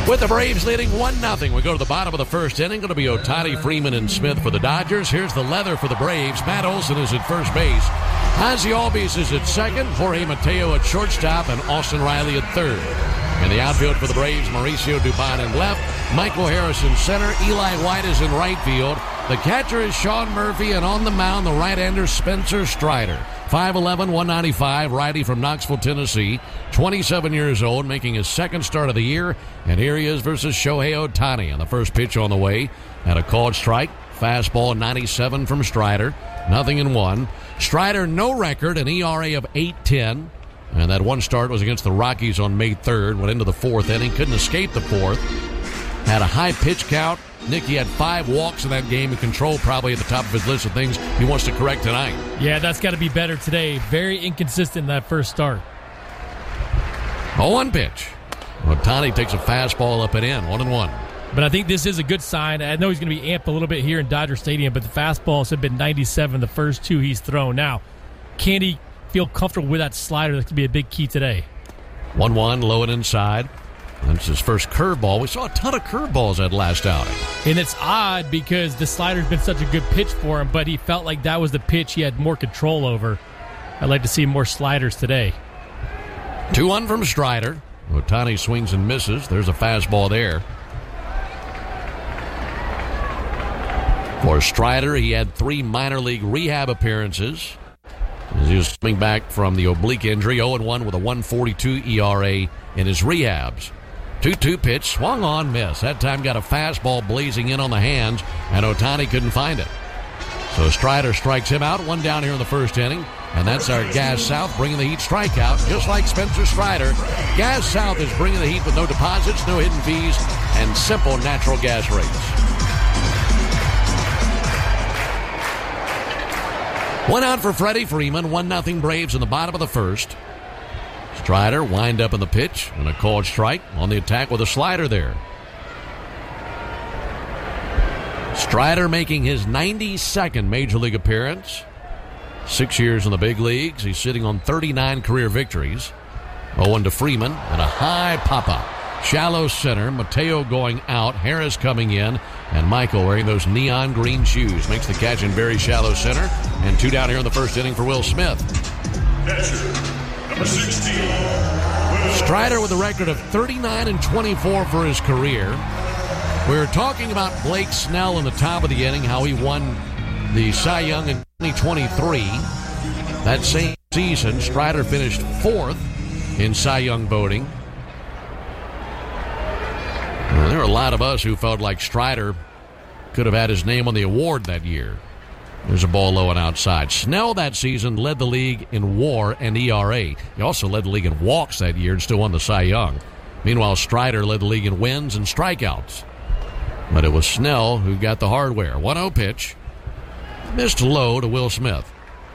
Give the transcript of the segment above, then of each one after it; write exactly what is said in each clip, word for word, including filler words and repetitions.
With the Braves leading one nothing, we go to the bottom of the first inning. Going to be Ohtani, Freeman, and Smith for the Dodgers. Here's the leather for the Braves. Matt Olson is at first base. Ozzie Albies is at second. Jorge Mateo at shortstop, and Austin Riley at third. In the outfield for the Braves, Mauricio Dubon in left. Michael Harris in center. Eli White is in right field. The catcher is Sean Murphy, and on the mound, the right-hander Spencer Strider. five eleven, one ninety-five, righty from Knoxville, Tennessee. twenty-seven years old, making his second start of the year. And here he is versus Shohei Ohtani. And the first pitch on the way. And a called strike. Fastball ninety-seven from Strider. Nothing in one. Strider, no record, an E R A of eight ten. And that one start was against the Rockies on May third. Went into the fourth inning. Couldn't escape the fourth. Had a high pitch count. Nicky had five walks in that game, and control probably at the top of his list of things he wants to correct tonight. Yeah, that's got to be better today. Very inconsistent in that first start. oh one pitch. Ohtani takes a fastball up and in, one and one. But I think this is a good sign. I know he's going to be amped a little bit here in Dodger Stadium, but the fastballs have been ninety-seven the first two he's thrown. Now, can he feel comfortable with that slider? That could be a big key today. one one, low and inside. That's his first curveball. We saw a ton of curveballs that last outing. And it's odd because the slider's been such a good pitch for him, but he felt like that was the pitch he had more control over. I'd like to see more sliders today. two one from Strider. Ohtani swings and misses. There's a fastball there. For Strider, he had three minor league rehab appearances as he was coming back from the oblique injury. oh and one with a one forty-two E R A in his rehabs. two two pitch, swung on, miss. That time got a fastball blazing in on the hands, and Ohtani couldn't find it. So Strider strikes him out, one down here in the first inning, and that's our Gas South bringing the Heat strikeout, just like Spencer Strider. Gas South is bringing the Heat with no deposits, no hidden fees, and simple natural gas rates. One out for Freddie Freeman, one nothing Braves in the bottom of the first. Strider wind up in the pitch and a called strike on the attack with a slider there. Strider making his ninety-second Major League appearance. Six years in the big leagues. He's sitting on thirty-nine career victories. oh one to Freeman and a high pop-up. Shallow center. Mateo going out. Harris coming in. And Michael wearing those neon green shoes. Makes the catch in very shallow center. And two down here in the first inning for Will Smith. Catcher, number sixteen. Strider with a record of thirty-nine and twenty-four for his career. We were talking about Blake Snell in the top of the inning, how he won the Cy Young in twenty twenty-three. That same season, Strider finished fourth in Cy Young voting. Well, there were a lot of us who felt like Strider could have had his name on the award that year. There's a ball low and outside. Snell that season led the league in WAR and E R A. He also led the league in walks that year and still won the Cy Young. Meanwhile, Strider led the league in wins and strikeouts. But it was Snell who got the hardware. one oh pitch. Missed low to Will Smith.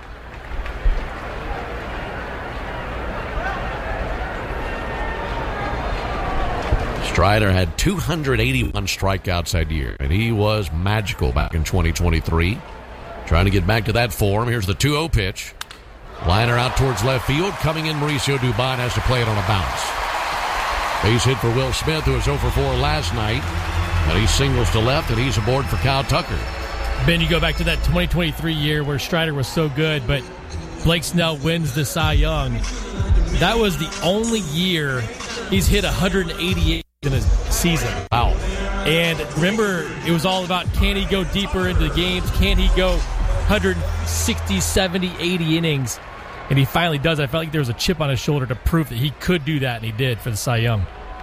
Strider had two hundred eighty-one strikeouts that year, and he was magical back in twenty twenty-three. Trying to get back to that form. Here's the two oh pitch. Liner out towards left field. Coming in, Mauricio Dubon has to play it on a bounce. Base hit for Will Smith, who was oh for four last night. And he singles to left, and he's aboard for Kyle Tucker. Ben, you go back to that twenty twenty-three year where Strider was so good, but Blake Snell wins the Cy Young. That was the only year he's hit one hundred eighty-eight in a season. Wow. And remember, it was all about, can he go deeper into the games? Can he go one sixty, seventy, eighty innings? And he finally does. I felt like there was a chip on his shoulder to prove that he could do that, and he did for the Cy Young.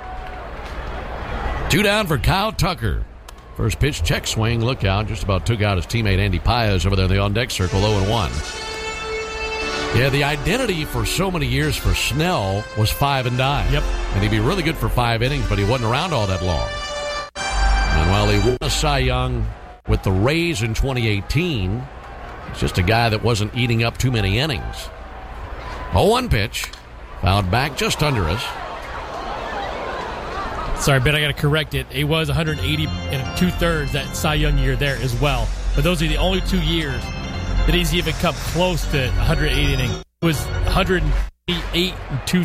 Two down for Kyle Tucker. First pitch, check swing, look out. Just about took out his teammate Andy Paez over there in the on-deck circle, oh and one. Yeah, the identity for so many years for Snell was five and dime. Yep. And he'd be really good for five innings, but he wasn't around all that long. And while he won a Cy Young with the Rays in twenty eighteen, he's just a guy that wasn't eating up too many innings. oh one pitch. Fouled back just under us. Sorry, Ben, I got to correct it. It was one hundred eighty and two-thirds that Cy Young year there as well. But those are the only two years that he's even come close to one hundred eighty innings. It was one hundred eighty-eight and two